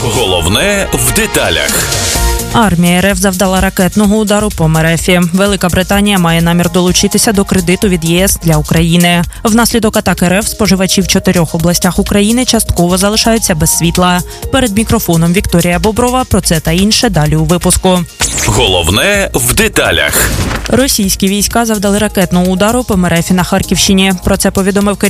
Головне в деталях. Армія РФ завдала ракетного удару по МРФі. Велика Британія має намір долучитися до кредиту від ЄС для України. Внаслідок атаки РФ споживачі в 4 областях України частково залишаються без світла. Перед мікрофоном Вікторія Боброва. Про це та інше далі у випуску. Головне в деталях. Російські війська завдали ракетного удару по МРФі на Харківщині. Про це повідомив керівник